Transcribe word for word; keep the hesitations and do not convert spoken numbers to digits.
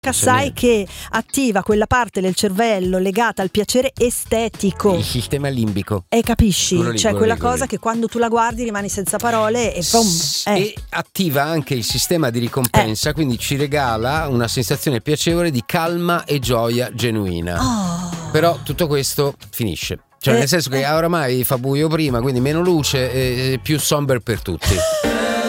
sai che attiva quella parte del cervello legata al piacere estetico, il sistema limbico, e capisci? Lì, cioè quella lì, cosa lì. che quando tu la guardi rimani senza parole e pum, eh. E attiva anche il sistema di ricompensa, eh. quindi ci regala una sensazione piacevole di calma e gioia genuina. Oh. Però tutto questo finisce. Cioè, eh, nel senso che oramai fa buio prima, quindi meno luce e più somber per tutti.